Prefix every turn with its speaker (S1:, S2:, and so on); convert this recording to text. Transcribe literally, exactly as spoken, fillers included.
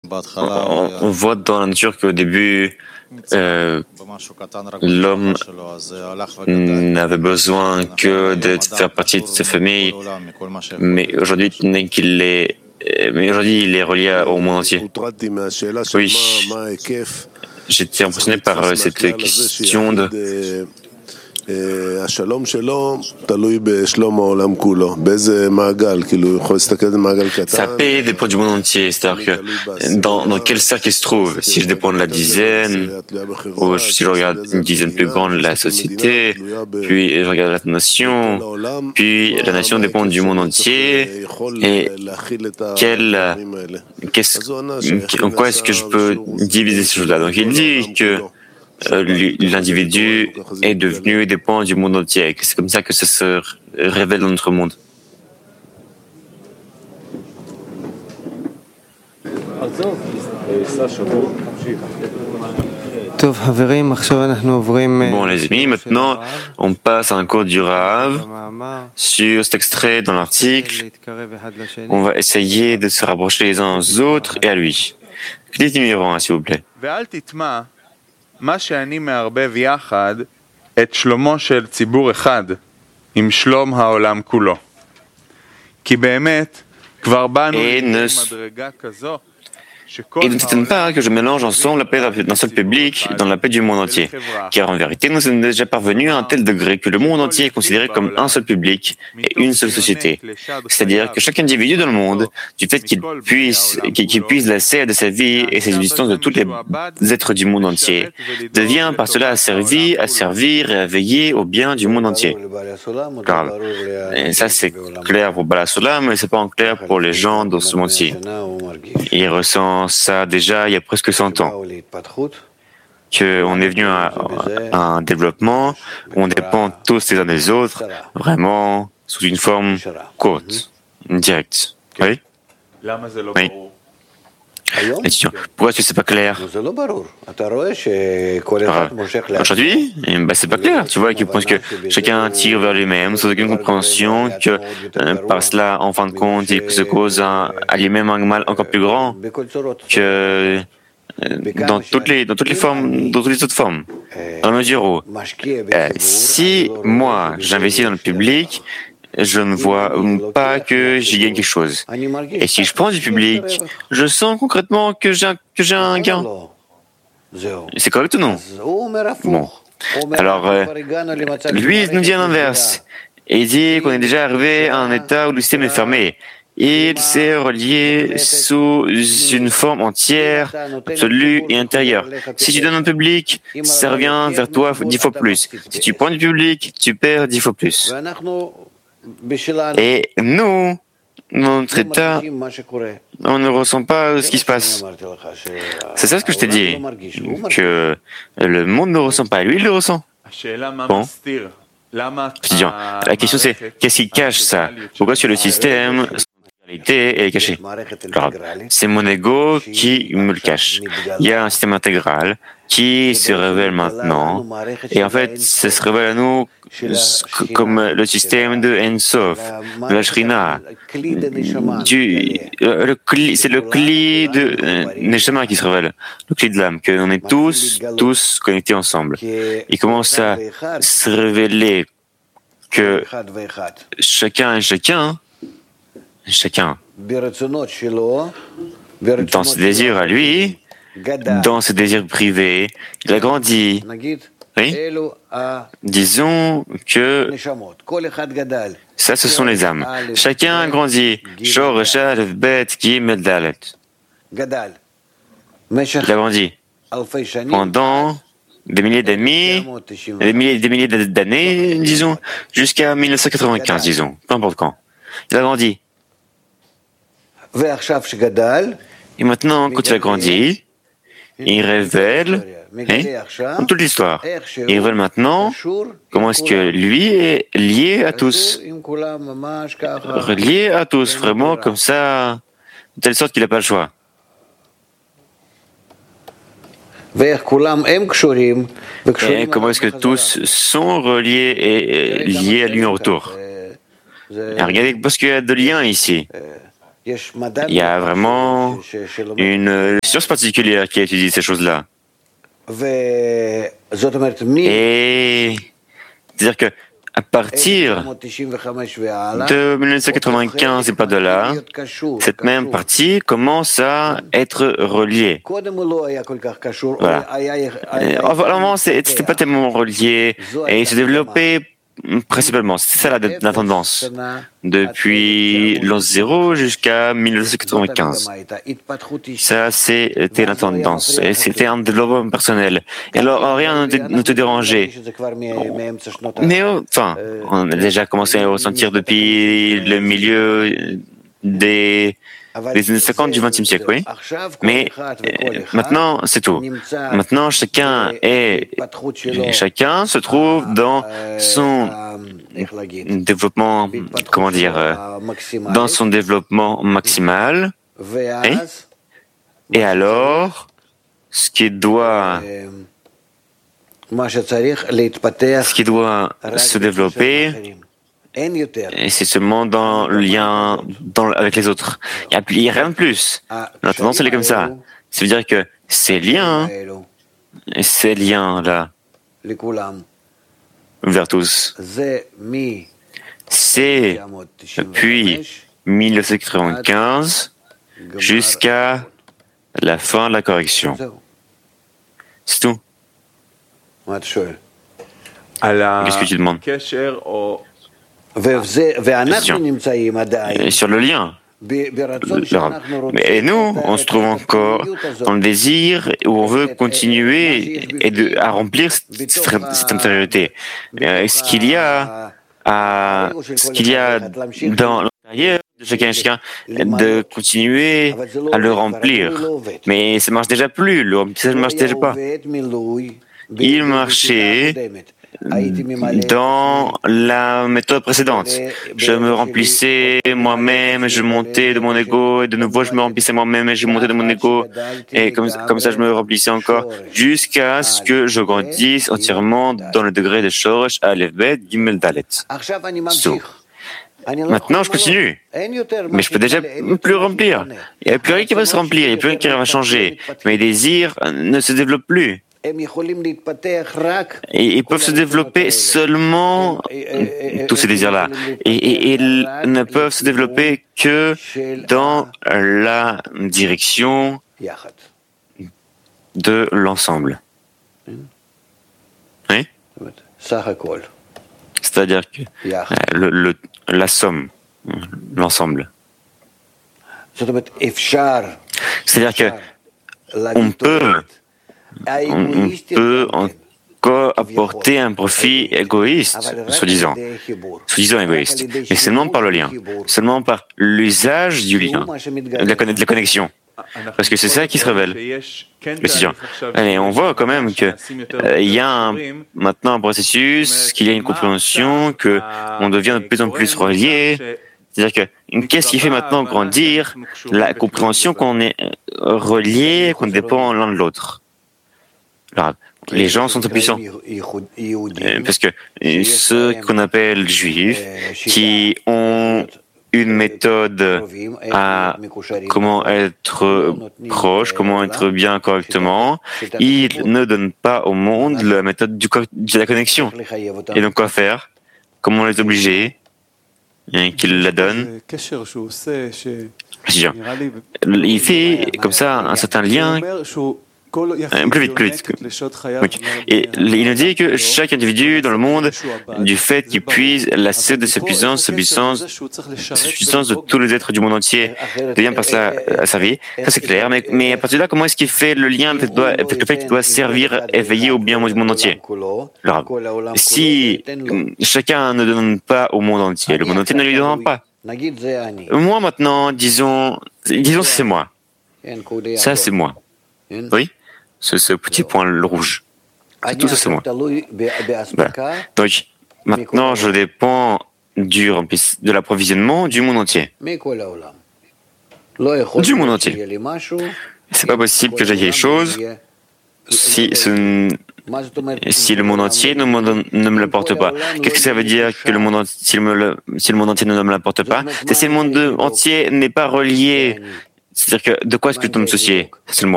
S1: On, on voit dans la nature qu'au début, euh, l'homme n'avait besoin que de faire partie de sa famille, mais aujourd'hui, qu'il est, mais aujourd'hui, il est relié au monde entier. Oui, j'étais impressionné par cette question de sa paix dépend du monde entier, c'est-à-dire que dans, dans quel cercle il se trouve. Si je dépends de la dizaine, ou si je regarde une dizaine plus grande, la société, puis je regarde la nation, puis la nation dépend du monde entier, et quel, qu'est-ce, en quoi est-ce que je peux diviser ces choses-là? Donc il dit que Euh, l'individu est devenu dépend du monde entier. C'est comme ça que ça se révèle dans notre monde. Bon les amis, maintenant on passe à un cours du Rav sur cet extrait dans l'article. On va essayer de se rapprocher les uns aux autres et à lui. Clique numéro un s'il vous plaît.
S2: מה שאני מערבב יחד את שלומו של ציבור אחד עם שלום העולם כולו. כי באמת כבר באנו למדרגה כזו
S1: Et ne s'étonne pas que je mélange ensemble la paix d'un seul public dans la paix du monde entier. Car en vérité, nous sommes déjà parvenus à un tel degré que le monde entier est considéré comme un seul public et une seule société. C'est-à-dire que chaque individu dans le monde, du fait qu'il puisse, qu'il puise la serre de sa vie et ses existences de tous les êtres du monde entier, devient par cela asservi, à servir et à veiller au bien du monde entier. Car, et ça c'est clair pour Bala Solam, mais c'est pas en clair pour les gens dans ce monde-ci. Ils ressentent ça déjà il y a presque cent ans, qu'on est venu à, à un développement où on dépend tous les uns des autres, vraiment sous une forme courte, directe. Oui? Oui. Pourquoi est-ce que c'est pas clair? Aujourd'hui, ben c'est pas clair. Tu vois, qu'il pense que chacun tire vers lui-même sans aucune compréhension que euh, par cela, en fin de compte, il se cause un, à lui-même un mal encore plus grand que euh, dans toutes les dans toutes les formes, dans toutes les autres formes. Dans la mesure où, euh, si moi j'investis dans le public, je ne vois pas que j'y gagne quelque chose. Et si je prends du public, je sens concrètement que j'ai un, que j'ai un gain. C'est correct ou non? Bon. Alors, euh, lui, il nous dit l'inverse. Et il dit qu'on est déjà arrivé à un état où le système est fermé. Il s'est relié sous une forme entière, absolue et intérieure. Si tu donnes un public, ça revient vers toi dix fois plus. Si tu prends du public, tu perds dix fois plus. Et nous, notre état, on ne ressent pas ce qui se passe. C'est ça ce que je t'ai dit, que le monde ne ressent pas, lui il le ressent. Bon. La question c'est, qu'est-ce qui cache ça? Pourquoi sur le système, elle est cachée? C'est mon ego qui me le cache. Il y a un système intégral qui se révèle maintenant, et en fait, ça se révèle à nous comme le système de Ensof, de la Shrina. C'est le cli de euh, Neshama qui se révèle, le cli de l'âme, qu'on est tous, tous connectés ensemble. Il commence à se révéler que chacun et chacun, chacun, dans ses désirs à lui, dans ses désirs privés, il a grandi. Oui? Disons que ça, ce sont les âmes. Chacun a grandi. Shor, Recha, Alef, Bet, Gim, El, Dalet. Il a grandi pendant des milliers d'années, des milliers, des milliers d'années, disons, jusqu'à mille neuf cent quatre-vingt-quinze, disons, peu importe quand. Il a grandi. Et maintenant, quand il a grandi, il révèle, hein, dans toute l'histoire, il révèle maintenant comment est-ce que lui est lié à tous, relié à tous, vraiment comme ça, de telle sorte qu'il n'a pas le choix. Et comment est-ce que tous sont reliés et liés à lui en retour? Et regardez, parce qu'il y a deux liens ici. Il y a vraiment une science particulière qui étudie ces choses-là. Et c'est-à-dire que à partir de mille neuf cent quatre-vingt-quinze et pas de là, cette même partie commence à être reliée. Voilà. Avant, c'était pas tellement relié et il se développait principalement. C'est ça la, la tendance. Depuis l'an zéro jusqu'à mille neuf cent quatre-vingt-quinze. Ça, c'était la tendance. Et c'était un développement personnel. Et alors, rien ne te dérangeait. Mais enfin, on a déjà commencé à ressentir depuis le milieu des, des années cinquante du vingtième siècle, oui. Mais euh, maintenant, c'est tout. Maintenant, chacun est, chacun se trouve dans son développement, comment dire, euh, dans son développement maximal. Et, et alors, ce qui doit, ce qui doit se développer, et c'est seulement dans le lien dans, avec les autres. Il n'y a, a rien de plus. La tendance, elle est comme ça. Ça veut dire que ces liens, ces liens-là, vers tous, c'est depuis mille neuf cent quatre-vingt-quinze jusqu'à la fin de la correction. C'est tout. Qu'est-ce que tu demandes? Et sur le lien. Et nous, on se trouve encore dans le désir où on veut continuer et de, à remplir cette, cette intériorité. Ce qu'il y a à, ce qu'il y a dans l'intérieur de chacun et chacun, de continuer à le remplir. Mais ça marche déjà plus, le remplissage ne marche déjà pas. Il marchait dans la méthode précédente. Je me remplissais moi-même, je montais de mon ego, et de nouveau je me remplissais moi-même et je montais de mon ego, et comme, comme ça je me remplissais encore, jusqu'à ce que je grandisse entièrement dans le degré de Shoresh, Aleph, Bet, Gimel, Dalet. So. Maintenant, je continue, mais je peux déjà plus remplir. Il n'y a plus rien qui va se remplir, il n'y a plus rien qui va changer. Mes désirs ne se développent plus. Et ils peuvent se développer seulement, tous ces désirs-là, et, et, et ils ne peuvent se développer que dans la direction de l'ensemble. Oui? C'est-à-dire que le, le, la somme, l'ensemble. C'est-à-dire que on peut on peut encore apporter un profit égoïste, soi-disant, soi-disant égoïste, mais seulement par le lien, seulement par l'usage du lien, de la, de la connexion, parce que c'est ça qui se révèle. Et on voit quand même qu'il euh, y a un, maintenant un processus, qu'il y a une compréhension, qu'on devient de plus en plus relié. C'est-à-dire que qu'est-ce qui fait maintenant grandir la compréhension qu'on est relié, qu'on dépend l'un de l'autre. Alors, les gens sont impuissants. Parce que ceux qu'on appelle juifs, qui ont une méthode à comment être proche, comment être bien correctement, ils ne donnent pas au monde la méthode du, de la connexion. Et donc quoi faire? Comment les obliger qu'ils la donnent? Il fait comme ça un certain lien. Euh, plus vite, plus vite. Okay. Et il nous dit que chaque individu dans le monde, du fait qu'il puise la source de sa puissance, sa puissance, sa puissance de tous les êtres du monde entier, devient par cela à sa vie. Ça c'est clair, mais, mais à partir de là, comment est-ce qu'il fait le lien avec le fait qu'il doit servir et veiller au bien du monde entier? Alors, si chacun ne donne pas au monde entier, le monde entier ne lui donnera pas. Moi maintenant, disons, disons c'est moi. Ça c'est moi. Oui? Ce, ce petit point le rouge. C'est tout ça, c'est moi. Voilà. Donc, maintenant, je dépends du de l'approvisionnement du monde entier. Du monde entier. C'est pas possible que j'aille quelque chose si ce si le monde entier ne me, ne me l'apporte pas. Qu'est-ce que ça veut dire que le monde, si, le, si le monde entier ne me l'apporte pas? C'est si le monde entier n'est pas relié. C'est-à-dire que de quoi est-ce que je dois me soucier seulement?